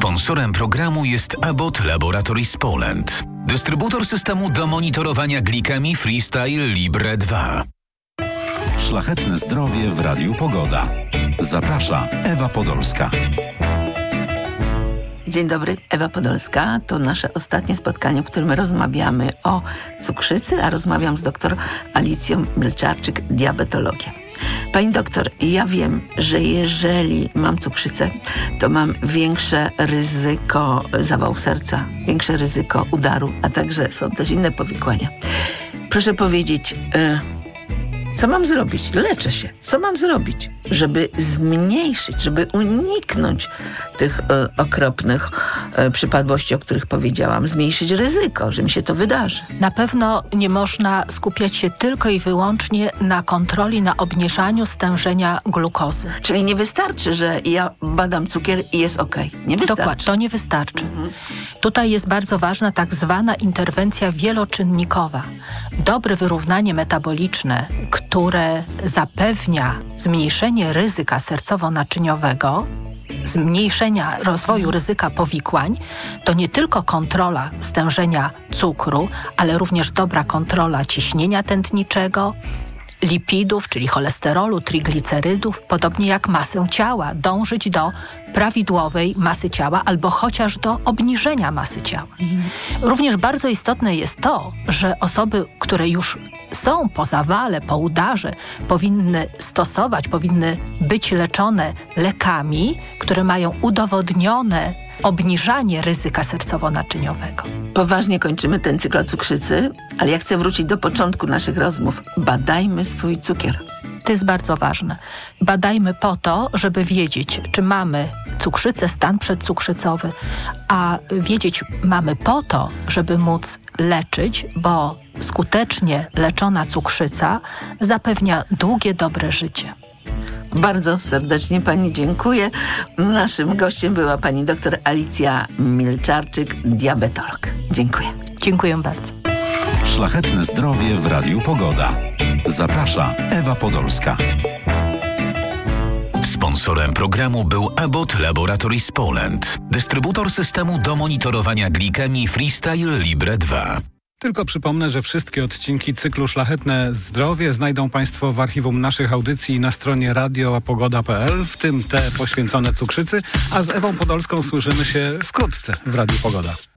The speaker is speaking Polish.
Sponsorem programu jest Abbott Laboratories Poland. Dystrybutor systemu do monitorowania glikemii Freestyle Libre 2. Szlachetne zdrowie w Radiu Pogoda. Zaprasza Ewa Podolska. Dzień dobry, Ewa Podolska. To nasze ostatnie spotkanie, w którym rozmawiamy o cukrzycy, a rozmawiam z dr Alicją Milczarczyk, diabetologiem. Pani doktor, ja wiem, że jeżeli mam cukrzycę, to mam większe ryzyko zawału serca, większe ryzyko udaru, a także są też inne powikłania. Proszę powiedzieć, co mam zrobić? Leczę się. Co mam zrobić, żeby zmniejszyć, żeby uniknąć tych okropnych przypadłości, o których powiedziałam, zmniejszyć ryzyko, że mi się to wydarzy? Na pewno nie można skupiać się tylko i wyłącznie na kontroli, na obniżaniu stężenia glukozy. Czyli nie wystarczy, że ja badam cukier i jest okej. Nie wystarczy. Dokładnie, to nie wystarczy. Tutaj jest bardzo ważna tak zwana interwencja wieloczynnikowa. Dobre wyrównanie metaboliczne, które zapewnia zmniejszenie ryzyka sercowo-naczyniowego, zmniejszenia rozwoju ryzyka powikłań, to nie tylko kontrola stężenia cukru, ale również dobra kontrola ciśnienia tętniczego, lipidów, czyli cholesterolu, triglicerydów, podobnie jak masę ciała, dążyć do prawidłowej masy ciała albo chociaż do obniżenia masy ciała. Również bardzo istotne jest to, że osoby, które już są po zawale, po udarze, powinny być leczone lekami, które mają udowodnione obniżanie ryzyka sercowo-naczyniowego. Poważnie kończymy ten cykl o cukrzycy, ale ja chcę wrócić do początku naszych rozmów. Badajmy swój cukier. To jest bardzo ważne. Badajmy po to, żeby wiedzieć, czy mamy cukrzycę, stan przedcukrzycowy, a wiedzieć mamy po to, żeby móc leczyć, bo skutecznie leczona cukrzyca zapewnia długie, dobre życie. Bardzo serdecznie Pani dziękuję. Naszym gościem była Pani doktor Alicja Milczarczyk, diabetolog. Dziękuję. Dziękuję bardzo. Szlachetne zdrowie w Radiu Pogoda. Zaprasza Ewa Podolska. Sponsorem programu był Abbott Laboratories Poland. Dystrybutor systemu do monitorowania glikemii Freestyle Libre 2. Tylko przypomnę, że wszystkie odcinki cyklu Szlachetne Zdrowie znajdą Państwo w archiwum naszych audycji na stronie radiopogoda.pl, w tym te poświęcone cukrzycy, a z Ewą Podolską słyszymy się wkrótce w Radiu Pogoda.